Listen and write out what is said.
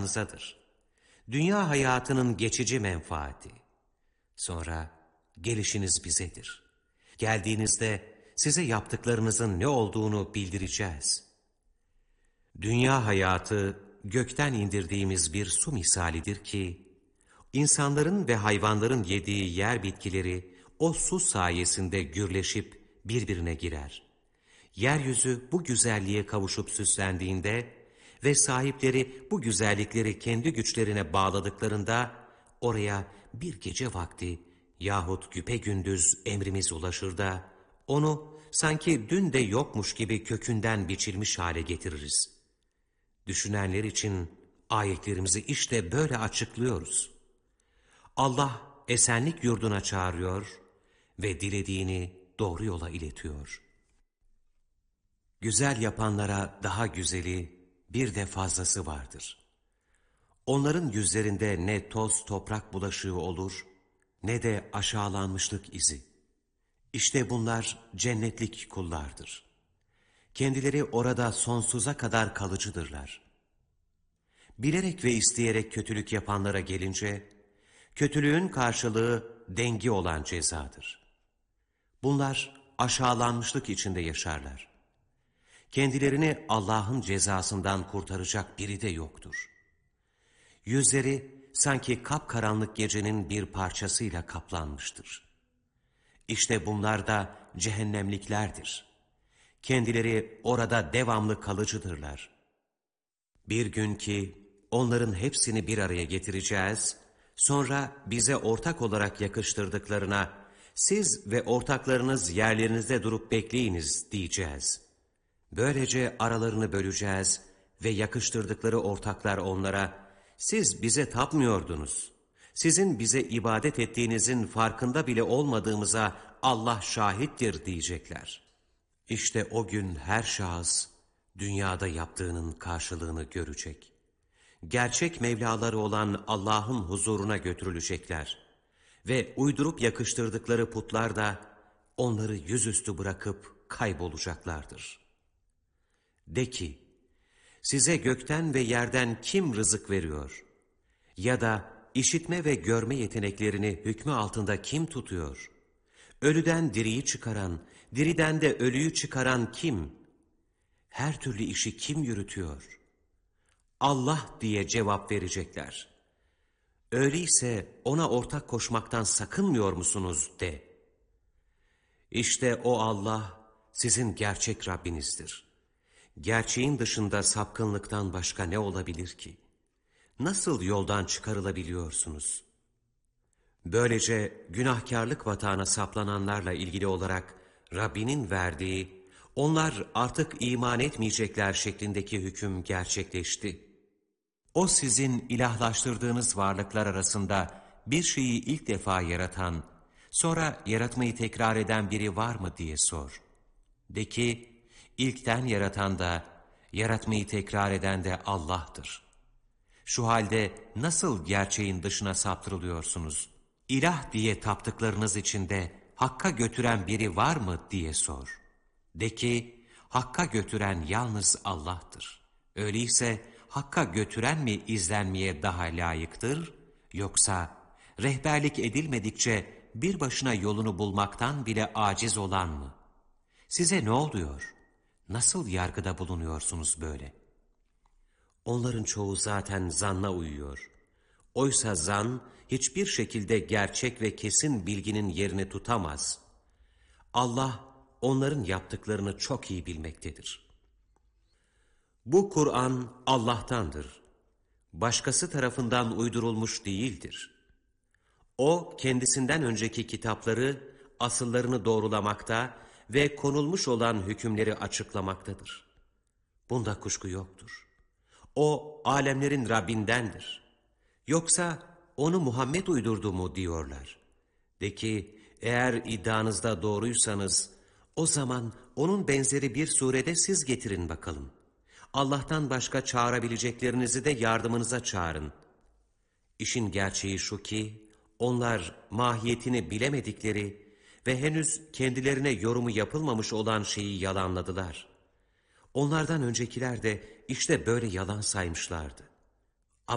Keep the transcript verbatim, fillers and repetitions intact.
ayağınızadır. Dünya hayatının geçici menfaati. Sonra gelişiniz bizedir. Geldiğinizde size yaptıklarınızın ne olduğunu bildireceğiz. Dünya hayatı gökten indirdiğimiz bir su misalidir ki, insanların ve hayvanların yediği yer bitkileri o su sayesinde gürleşip birbirine girer. Yeryüzü bu güzelliğe kavuşup süslendiğinde ve sahipleri bu güzellikleri kendi güçlerine bağladıklarında oraya bir gece vakti yahut güpegündüz emrimiz ulaşır da onu sanki dün de yokmuş gibi kökünden biçilmiş hale getiririz. Düşünenler için ayetlerimizi işte böyle açıklıyoruz. Allah esenlik yurduna çağırıyor ve dilediğini doğru yola iletiyor. Güzel yapanlara daha güzeli, bir de fazlası vardır. Onların yüzlerinde ne toz toprak bulaşığı olur, ne de aşağılanmışlık izi. İşte bunlar cennetlik kullardır. Kendileri orada sonsuza kadar kalıcıdırlar. Bilerek ve isteyerek kötülük yapanlara gelince, kötülüğün karşılığı dengi olan cezadır. Bunlar aşağılanmışlık içinde yaşarlar. Kendilerini Allah'ın cezasından kurtaracak biri de yoktur. Yüzleri sanki kapkaranlık gecenin bir parçasıyla kaplanmıştır. İşte bunlar da cehennemliklerdir. Kendileri orada devamlı kalıcıdırlar. Bir gün ki onların hepsini bir araya getireceğiz, sonra bize ortak olarak yakıştırdıklarına, siz ve ortaklarınız yerlerinizde durup bekleyiniz diyeceğiz. Böylece aralarını böleceğiz ve yakıştırdıkları ortaklar onlara, siz bize tapmıyordunuz. Sizin bize ibadet ettiğinizin farkında bile olmadığımıza Allah şahittir diyecekler. İşte o gün her şahıs dünyada yaptığının karşılığını görecek. Gerçek Mevlaları olan Allah'ın huzuruna götürülecekler. Ve uydurup yakıştırdıkları putlar da onları yüzüstü bırakıp kaybolacaklardır. De ki, size gökten ve yerden kim rızık veriyor? Ya da işitme ve görme yeteneklerini hükmü altında kim tutuyor? Ölüden diriyi çıkaran, diriden de ölüyü çıkaran kim? Her türlü işi kim yürütüyor? Allah diye cevap verecekler. Öyleyse ona ortak koşmaktan sakınmıyor musunuz de. İşte o Allah sizin gerçek Rabbinizdir. Gerçeğin dışında sapkınlıktan başka ne olabilir ki? Nasıl yoldan çıkarılabiliyorsunuz? Böylece günahkarlık batağına saplananlarla ilgili olarak Rabbinin verdiği, onlar artık iman etmeyecekler şeklindeki hüküm gerçekleşti. O sizin ilahlaştırdığınız varlıklar arasında bir şeyi ilk defa yaratan, sonra yaratmayı tekrar eden biri var mı diye sor. De ki, ilkten yaratan da, yaratmayı tekrar eden de Allah'tır. Şu halde nasıl gerçeğin dışına saptırılıyorsunuz? İlah diye taptıklarınız içinde Hakk'a götüren biri var mı diye sor. De ki, Hakk'a götüren yalnız Allah'tır. Öyleyse Hakk'a götüren mi izlenmeye daha layıktır, yoksa rehberlik edilmedikçe bir başına yolunu bulmaktan bile aciz olan mı? Size ne oluyor? Nasıl yargıda bulunuyorsunuz böyle? Onların çoğu zaten zanna uyuyor. Oysa zan hiçbir şekilde gerçek ve kesin bilginin yerini tutamaz. Allah onların yaptıklarını çok iyi bilmektedir. Bu Kur'an Allah'tandır. Başkası tarafından uydurulmuş değildir. O kendisinden önceki kitapları, asıllarını doğrulamakta ve konulmuş olan hükümleri açıklamaktadır. Bunda kuşku yoktur. O alemlerin Rabbindendir. Yoksa onu Muhammed uydurdu mu diyorlar. De ki, eğer iddianızda doğruysanız o zaman onun benzeri bir surede siz getirin bakalım. Allah'tan başka çağırabileceklerinizi de yardımınıza çağırın. İşin gerçeği şu ki onlar mahiyetini bilemedikleri ve henüz kendilerine yorumu yapılmamış olan şeyi yalanladılar. Onlardan öncekiler de işte böyle yalan saymışlardı.